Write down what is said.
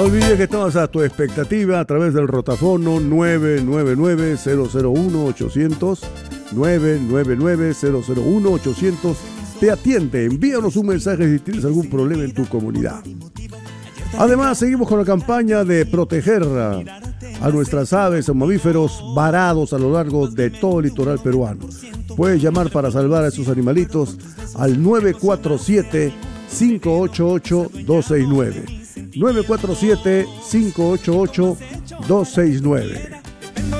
No olvides que estamos a tu expectativa a través del rotafono 999-001-800. 999-001-800. Te atiende. Envíanos un mensaje si tienes algún problema en tu comunidad. Además, seguimos con la campaña de proteger a nuestras aves o mamíferos varados a lo largo de todo el litoral peruano. Puedes llamar para salvar a esos animalitos al 947-588-269. 947-588-269.